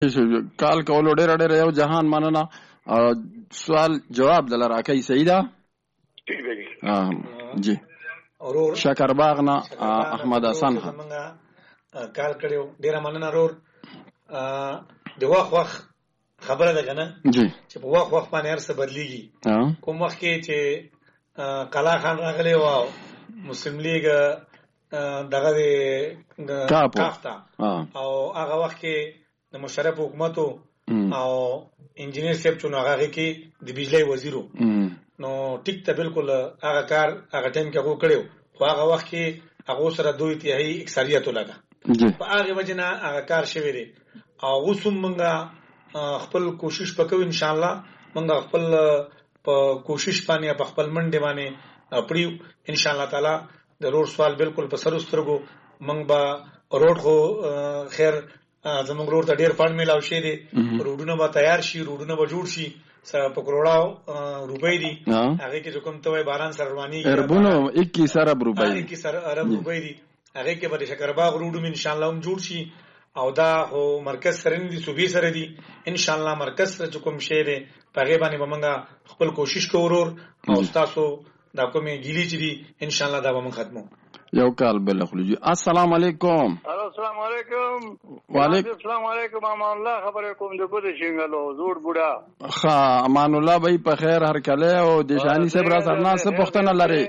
کال کولو ډېر ډېر یو جهان مننه. سوال جواب دل راکې صحیح ده. ٹھیک ہے جی اورور شکرباغ نه احمد حسن کال کړو ډیر مننه اورور. د وخت خبره ده کنه جی چې په وخت باندې هر څه بدلیږي. کوم وخت کې چې کلا خان راغلی و مسلم لیگ دغه کافتا او هغه وخت کې د مشرف حکومتو او انجینیر صاحب چونو هغه کې د بجلی وزیرو نو ټیک ته بالکل هغه کار هغه ټیم کې هغه کړو خو هغه وخت کې هغه سره دوی تیهی اکثریت ولګه په هغه وجنه هغه کار شوی دی او وسوم منګه خپل کوشش وکړو ان شاء الله منګه خپل په کوشش باندې په خپل منډه باندې پړیو ان شاء الله تعالی. د روډ سوال بالکل په سر سترګو منګ با روډ خو خیر زموږ روډ ته ډیر فند میلاو شي دي روډونه به تیار شي روډونه به جوړ شي په کروڑاو روپۍ دي هغه کې کوم ته باران سره رواني اربونو 21 ارب روپۍ 21 ارب روپۍ دي هغه کې به شکرباغ روډ ان شاء الله هم جوړ شي او دا هو مرکز سره دي صوبې سره دي ان شاء الله مرکز سره کوم شی دي په غیبه باندې بمنګا خپل کوشش کوو او تاسو دا کومه ګیلی چې دي ان شاء الله دا به من ختمو. یو کال بل خلجی السلام علیکم. السلام علیکم. وعلیکم السلام علیکم. امان الله خبر کوم د بده شینګلو زوړ بوډا ها امان الله بھائی په خیر هر کله او د شانی صاحب را سرنا څه پښتنه لري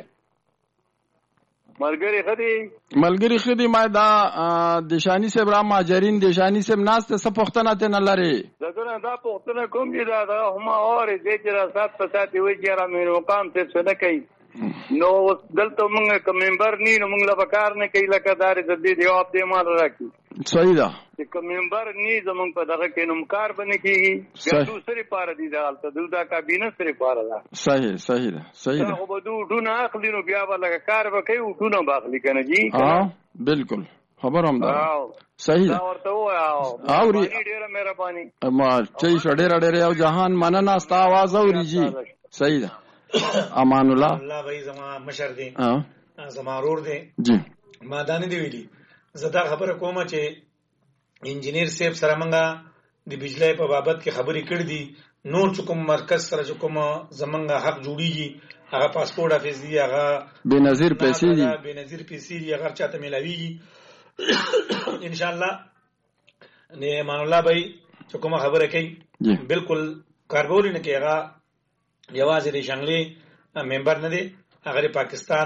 ملګری خدي ما دا د شانی صاحب را ماجرین د شانی صاحب ناس ته څه پښتنه ته نه لري دغه دا پښتنه کوم دي دا هم اور دې چې را سات پساتې وي چې را مې مقام ته څه نه کوي نو دلته موږ کوم ممبر نه نو موږ لا پکار نه کوي لکه دار د دې جواب دې مال راکړي. صحیح ده چې کوم ممبر نه زمونږ په دغه کې نو کار بنه کیږي یا دوسری پاره دي دا حالت دلته کابینه سره پاره ده. صحیح ده خو به ډونه اخلي نو بیا به لکه کار وکړي او ډونه باخلي کنه جی. بالکل خبر هم ده صحیح ده ورته واو اوري ډیره مهرباني ما چې ډیره یو جهان مننه ستا आवाज اوري جی. صحیح ده امان الله بھائی زما مشر دی زما رور دی جی ما دانه دی ویلي زدا خبره کومه چې انجینیر صاحب سره منګه د بجلی په بابت کې خبرې کړې دي نور کوم مرکز سره کوم زمنګه حق جوړیږي هغه پاسپورت افیس دی هغه بنظیر پیسې دي هغه چاته ملاويږي ان شاء الله نه مان الله بھائی کوم خبره کوي بالکل کاربوري نه کې هغه یوازې د شانګلي ممبر نه دی هغه پاکستان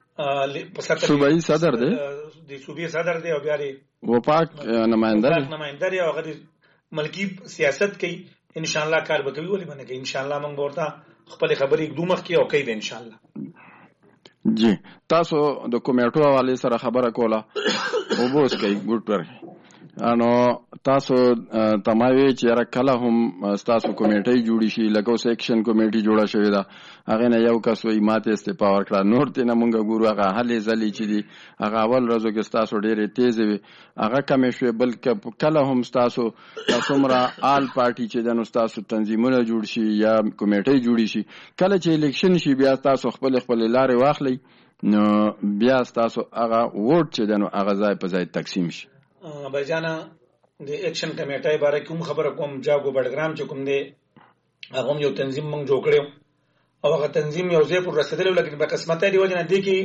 صوبایي صدر دی د صوبایي صدر دی او بیا وفاق نمائنده دی او هغه ملکی سیاست کوي ان شاء الله کار وکوي ولې باندې کوي ان شاء الله موږ ورته خپل خبرې دومره کوي او کوي ان شاء الله. جی تاسو د کمیټو حواله سره خبره کوله او بوس کوي ګډ پر انو تاسو تماوی چې کله هم تاسو کمیټي جوړی شي لکه سیکشن کمیټي جوړه شوې ده هغه نه یو کس وي ماته استعفا ورکړه نور ته مونږ ګورو هغه هلې ځلې چې دي هغه اول ورځو کې تاسو ډېرې تیز وي هغه کمې شوې بلکې کله هم تاسو څومره آل پارټي چې د نو تاسو تنظیمونه جوړ شي یا کمیټي جوړی شي کله چې الیکشن شي بیا تاسو خپل لارې واخلي نو بیا تاسو هغه ووټ چې د نو هغه ځای په ځای تقسیم شي. بجانا د اکشن کمیټای باره کوم خبره کوم جاګو بډګرام چې کوم دی هغه یو تنظیم مونږ جوړ کړو او هغه تنظیم یو ځای پر رسیدل لکه په قسمت دی وجه نه دی کې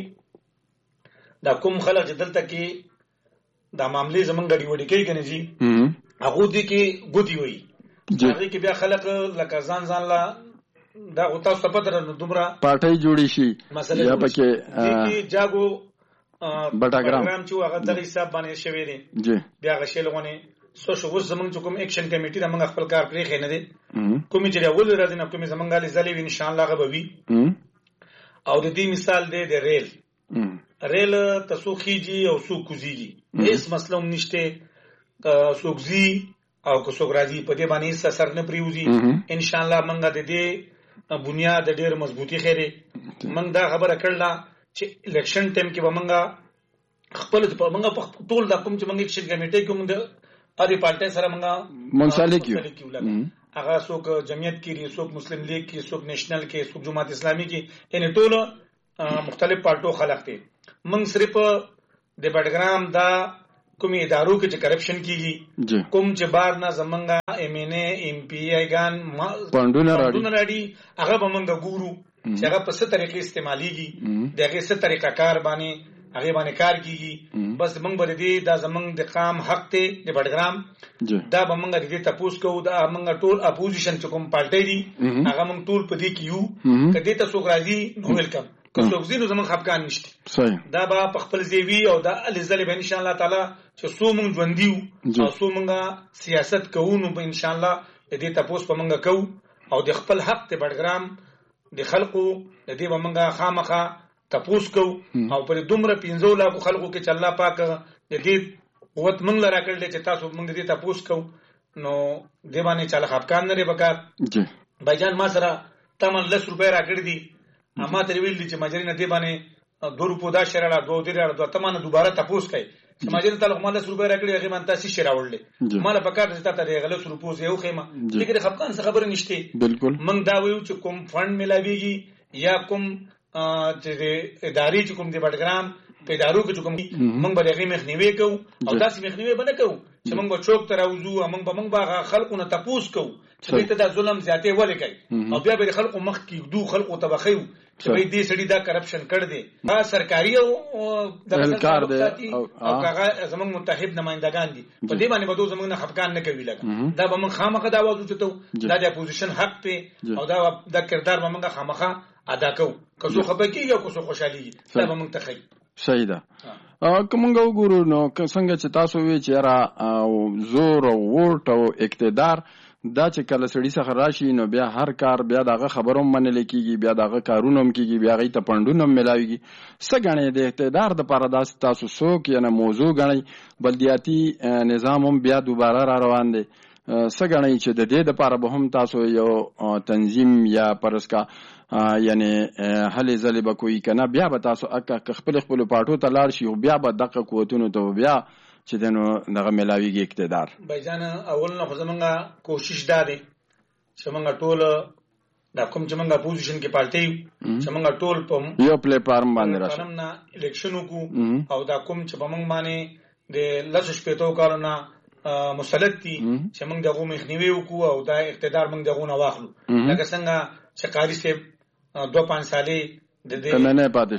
دا کوم خلک دلته کې دا معاملې زمونږ غړي وډی کوي کنه جی هغه دی کې ګوتی وي هغه کې بیا خلک لکه ځان لا دا او تاسو په تر دومره پارټي جوړی شي یا پکې جاګو بټاګرام چې هغه دغه حساب باندې شوی دی جی بیا غشلونه سوشل زمونږ کوم اکشن کمیټي د موږ خپل کار پرې خینه دي کوم چې اول راځي نو کوم زمونږ غالي زلي ان شاء الله غوي او د دې مثال دی د ریل تسوخیږي او سوکوزیږي هیڅ مسله نشته سوکزي او کو سوګراځي په دې باندې سر نه پریوزي ان شاء الله موږ د دې بنیاد ډېر مضبوطی خیره موږ دا خبره کړل چې الیکشن ټیم کې به موږ خپل موږ په ټول د کوم چې موږ اکشن کمیټې کوم د اړې پارټي سره موږ منسلک یو هغه څوک جمعیت کې څوک مسلم لیگ کې څوک نېشنل کې څوک جماعت اسلامي کې ان ټول مختلف پارټو خلق دي موږ صرف د بډګرام دا کوم ادارو کې چې کرپشن کیږي کوم چې بار نه زمونږه ایم ان ای ایم پی ای ګان پاندونه راډي هغه به موږ ګورو چې هغه په څه طریقې استعماليږي دغه څه طریقه کار باندې هغه باندې کار کیږي بس موږ به دې دا زمونږ د قام حق ته د بډګرام دا به موږ دې تاسو کو دا موږ ټول اپوزیشن چې کوم پارټي دي هغه موږ ټول په دې کې یو کدی تاسو راځي نو ویلکم که څوک زینو زمون خپکان نشته صحیح دا به په خپل زیوی او دا الزل به ان شاء الله تعالی چې سو مونږ ژوندیو او سو مونږ سیاست کوو نو به ان شاء الله دې تاسو په مونږ کوو او د خپل حق ته بډګرام د خلقو دې به مونږ خامخه تاسو کوو او پر دومره 15 لک خلقو کې چې الله پاک دې قوت مونږ لرا کړل چې تاسو مونږ دې تاسو کوو نو دې باندې چاله خپکان نه لري وکړ جی بایجان ما سره تمن 10 روپے را کړی دي اما تر ویل دي چې ماجری نه دی باندې 2 روپو دا شراله 2 دیره 2 تمانه دوباره تاسو کوي چې ماجری تعلق مال 10 روپے راکړي هغه من تاسو شراولې مال په کار چې تاسو ته غل روپو یو خیمه لیکن خپکان څه خبر نشته بالکل من دا ویو چې کوم فند ملاويږي یا کوم چې ادارې چې کوم دی بډګرام په ادارو کې کوم موږ به هغه مخنیوي کوو او داسې مخنیوي به نه کوو چې موږ به چوک تر اوزو موږ به خلکو نه تاسو کوو چې ته دا ظلم زیاتې ولې کوي او بیا به خلکو مخ کې دوه خلکو تبخیو چې به دې سړي دا کرپشن کړ دي دا سرکاري او د کار دی او هغه زموږ متحد نمائندگان دي په دې باندې به دوه زموږ نه خپکان نه کوي لګا دا به موږ خامخه دا وځو چې دا د اپوزیشن حق ته او دا د کردار به موږ خامخه ادا کوو که څو خپکیږي او که څو خوشحالي دا به موږ ته کوي صحیح ده کومنګ وګورو نو څنګه چې تاسو وی چې را زور او ووټ او اقتدار دا چې کله سړی څخه راشي نو بیا هر کار بیا دغه خبروم منل کیږي بیا دغه کارونو کیږي بیا غي ته پندونو ملاويږي څنګه د اقتدار د پاره داس تاسو سوک یا موضوع غني بلدیاتی نظام هم بیا دوباره را روان دي څنګه چې د دې د پاره به هم تاسو یو تنظیم یا پرسکا یعنی هلې ځلې به کوي کنه بیا به تاسو خپل پاټو ته لاړ شي بیا به دغه قوتونو ته بیا چې دنو دغه ملاویږي اقتدار بایجان اول نه زمونږه کوشش دادې چې مونږه ټول دا کوم چې مونږه اپوزیشن کې پارټي چې مونږه ټول په یو پلی فارم باندې راشي نه الیکشن وکړو او دا کوم چې په مونږ باندې د لاسو شپېتو کارونه مسلط دي چې مونږ دغه مخنیوي وکړو او دا اقتدار مونږ دغه نه واخلو لکه څنګه چې قاری صاحب 2-5 سالې د دې امنه پاتې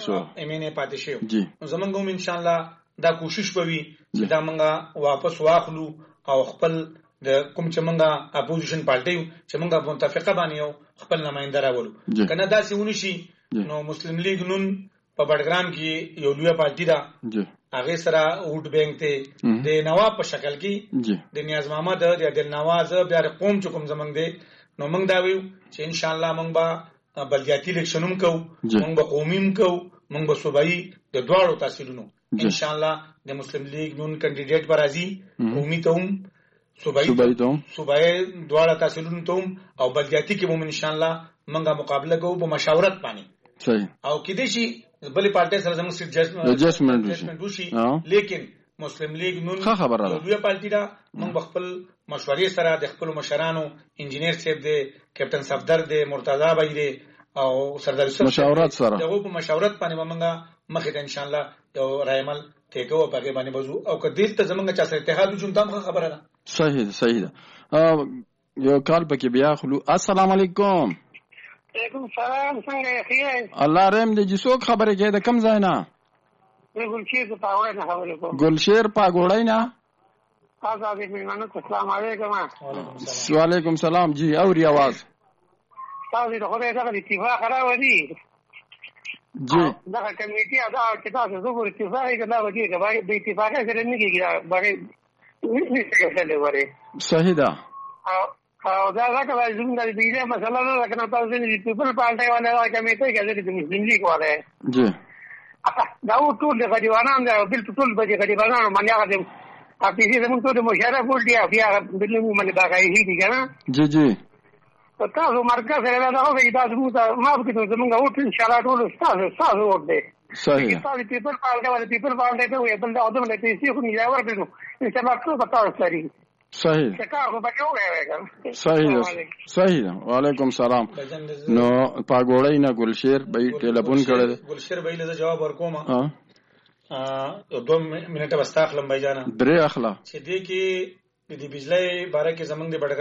شو زمونږ هم ان شاء الله دا کوشش کوي چې دا مونږه واپس واخلو او خپل د کوم چې مونږه اپوزیشن پارټي چې مونږه متفقه باندې یو خپل نمائنده راولو کنه دا سونی شي نو مسلم لیگ نون په بډګرام کې یو لوی پارټي دا هغه سره ووټ بانک ته د نواب په شکل کې د نیاز محمد د عادل نواز بیا قوم چې کوم زمنګ دی نو مونږ دا ویو چې ان شاء الله مونږ به بلدیاتی الیکشنوم کوو مونږ به قومیم کوو مونږ به صوبایي د دواړو تحصیلونو ان شاء الله د مسلم لیگ نون کینډیډیټ پر راځي قومي ته هم صوبایي دواړه تحصیلونو ته هم او بلدیاتی کې هم ان شاء الله مونږه مقابله کوو په مشاورت باندې صحیح او کېدې شي بلې پارټي سره زموږ سټجمنټ وشي لیکن مسلم لیگ نون یو پارټي دا موږ خپل مشورې سره د خپل مشرانو انجینیر صاحب دی کیپټن صفدر دی مرتضی بای دی او سردار یوسف مشاورت سره دغه په مشاورت باندې موږ مخې ته ان شاء الله یو رایمل ټیکو په هغه باندې بزو او کدی ته زمونږ چا سره اتحاد وجود تم خبره ده صحیح ده یو کال پکې بیا خلو السلام علیکم وعلیکم السلام څنګه یې الله رحم دې جسوک خبره کې د کم ځای نه ګلشیر پاګوړی نه خبرې کوم ګلشیر پاګوړی نه آزاد میمنو السلام علیکم وعلیکم السلام جی اوري आवाज تاسو د خدای څخه اتفاق راوړي جی دا کمیټه ادا چې تاسو زغور اتفاق کړه وږي چې باندې به اتفاق سره نه کیږي باندې څه وره صحیح ده او دا راکړه زموږ د دې مسله نه راکنه تاسو د پیپل پارټي باندې کمیټه کې د مسلم لیگ والے جی دا ټول د غریبانو د بل ټول به غریبانو باندې هغه اپیزي زموږ ته مشاره کول دی بیا بل موږ باندې باغای دي کنه جی تاسو مرکز سره دا هغه دا زموږ ما به کوم زموږ وټ ان شاء الله ټول تاسو وټ دی صحیح تاسو پیپل پارټي ته وي بل دا اوس نه پیسې خو نه ورکړو ان شاء الله ټول تاسو سره صحیح ده وعلیکم السلام نو پاګوړی نه ګلشیر به ټلیفون کړی ګلشیر به له جواب ورکوم 2 منټه بس اخلم بای جانا 3 اخلا چې دې کې د بجلی باره کې زمنګ د